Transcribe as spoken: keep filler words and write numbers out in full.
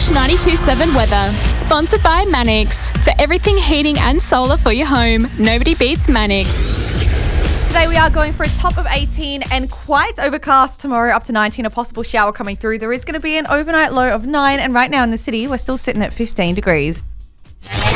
Fresh ninety-two point seven weather. Sponsored by Mannix. For everything heating and solar for your home, nobody beats Mannix. Today we are going for a top of eighteen and quite overcast tomorrow, up to nineteen, a possible shower coming through. There is going to be an overnight low of nine, and right now in the city we're still sitting at fifteen degrees.